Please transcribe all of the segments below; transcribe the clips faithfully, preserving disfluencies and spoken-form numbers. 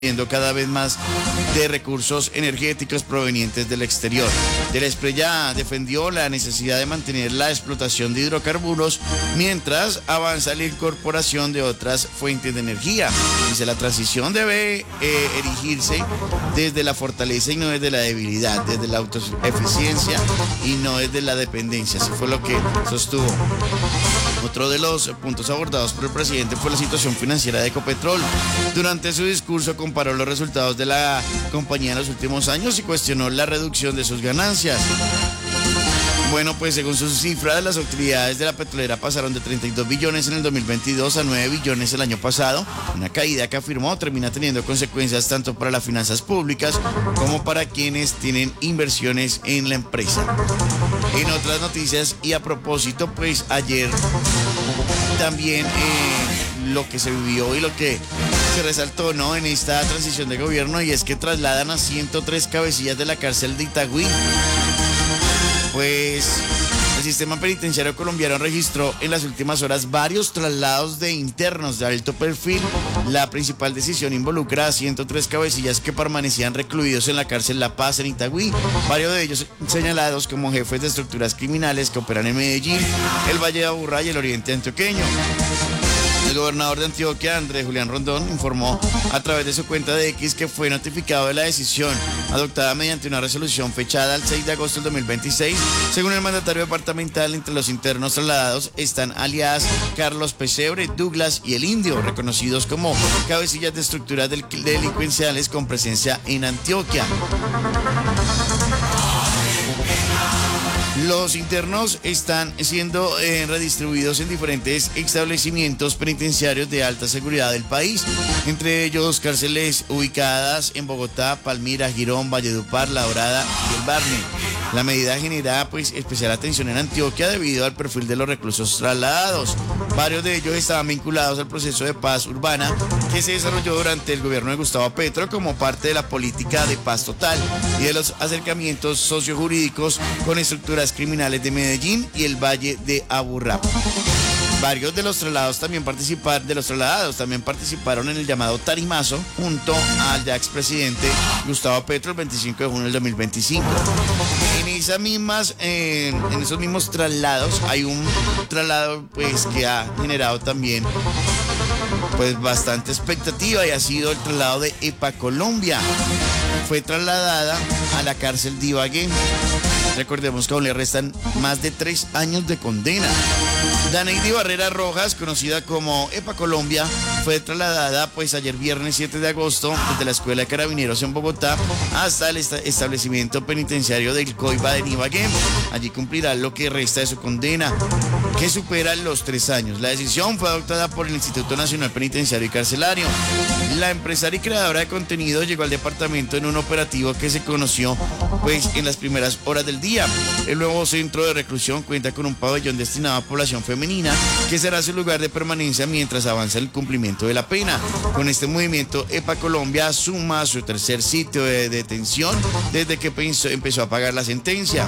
cada vez más de recursos energéticos provenientes del exterior. Del Espriella defendió la necesidad de mantener la explotación de hidrocarburos mientras avanza la incorporación de otras fuentes de energía. Dice, la transición debe eh, erigirse desde la fortaleza y no desde la debilidad, desde la autoeficiencia y no desde la dependencia. Así fue lo que sostuvo. Otro de los puntos abordados por el presidente fue la situación financiera de Ecopetrol. Durante su discurso comparó los resultados de la compañía en los últimos años y cuestionó la reducción de sus ganancias. Bueno, pues según sus cifras, las utilidades de la petrolera pasaron de treinta y dos billones en el dos mil veintidós a nueve billones el año pasado, una caída que afirmó termina teniendo consecuencias tanto para las finanzas públicas como para quienes tienen inversiones en la empresa. En otras noticias y a propósito, pues ayer también eh, lo que se vivió y lo que se resaltó, ¿no?, en esta transición de gobierno, y es que trasladan a ciento tres cabecillas de la cárcel de Itagüí. Pues el sistema penitenciario colombiano registró en las últimas horas varios traslados de internos de alto perfil. La principal decisión involucra a ciento tres cabecillas que permanecían recluidos en la cárcel La Paz en Itagüí, varios de ellos señalados como jefes de estructuras criminales que operan en Medellín, el Valle de Aburrá y el Oriente Antioqueño. El gobernador de Antioquia, Andrés Julián Rondón, informó a través de su cuenta de X que fue notificado de la decisión adoptada mediante una resolución fechada el seis de agosto del dos mil veintiséis. Según el mandatario departamental, entre los internos trasladados están alias Carlos Pesebre, Douglas y el Indio, reconocidos como cabecillas de estructuras delincuenciales con presencia en Antioquia. Los internos están siendo eh, redistribuidos en diferentes establecimientos penitenciarios de alta seguridad del país, entre ellos cárceles ubicadas en Bogotá, Palmira, Girón, Valledupar, La Dorada y el Barney. La medida genera pues especial atención en Antioquia debido al perfil de los reclusos trasladados. Varios de ellos estaban vinculados al proceso de paz urbana que se desarrolló durante el gobierno de Gustavo Petro como parte de la política de paz total y de los acercamientos sociojurídicos con estructuras criminales de Medellín y el Valle de Aburrá. Varios de los trasladados también participaron, de los trasladados también participaron en el llamado tarimazo junto al ya expresidente Gustavo Petro el veinticinco de junio del dos mil veinticinco. En esas mismas, eh, en esos mismos traslados hay un traslado pues que ha generado también pues bastante expectativa y ha sido el traslado de EPA Colombia. Fue trasladada a la cárcel de Ibagué. Recordemos que aún le restan más de tres años de condena. Daneidi Barrera Rojas, conocida como EPA Colombia, fue trasladada pues ayer viernes siete de agosto desde la Escuela de Carabineros en Bogotá hasta el establecimiento penitenciario del Coiba de Ibagué. Allí cumplirá lo que resta de su condena, que supera los tres años. La decisión fue adoptada por el Instituto Nacional Penitenciario y Carcelario. La empresaria y creadora de contenido llegó al departamento en un operativo que se conoció pues en las primeras horas del día. El nuevo centro de reclusión cuenta con un pabellón destinado a población femenina, que será su lugar de permanencia mientras avanza el cumplimiento de la pena. Con este movimiento, EPA Colombia suma su tercer sitio de detención desde que pensó, empezó a pagar la sentencia.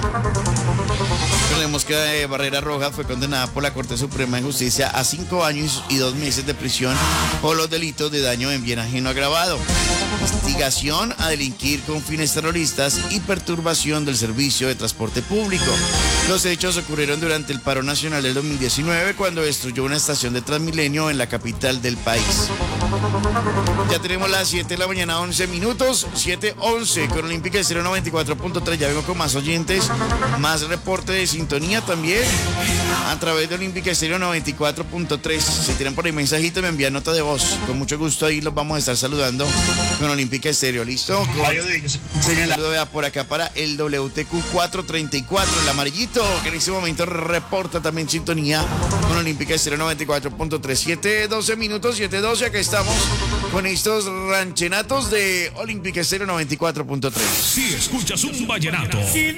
Recordemos que Barrera Rojas fue condenada por la Corte Suprema de Justicia a cinco años y dos meses de prisión por los delitos de daño en bien ajeno agravado, instigación a delinquir con fines terroristas y perturbación del servicio de transporte público. Los hechos ocurrieron durante el paro nacional del dos mil diecinueve, cuando destruyó una estación de Transmilenio en la capital del país. Ya tenemos las siete de la mañana, once minutos, siete once con Olímpica Estéreo noventa y cuatro punto tres. Ya vengo con más oyentes, más reporte de sintonía también a través de Olímpica Estéreo noventa y cuatro punto tres. Si tienen por ahí mensajito, me envían nota de voz. Con mucho gusto ahí los vamos a estar saludando con Olímpica Estéreo. ¿Listo? Varios de ellos. Saludo por acá para el W T Q cuatrocientos treinta y cuatro, el amarillito, que en este momento reporta también sintonía con Olímpica Estéreo noventa y cuatro punto tres. siete doce minutos, siete doce, acá estamos con estos ranchenatos de Olímpica Estéreo noventa y cuatro punto tres. Si escuchas un vallenato,